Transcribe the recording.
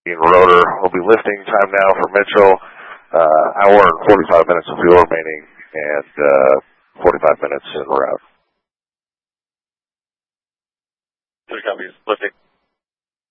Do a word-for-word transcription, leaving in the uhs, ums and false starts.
rotor. Will be lifting time now for Mitchell. Uh, hour and forty-five minutes of fuel remaining, and uh, forty-five minutes en route. Three copies. Lifting.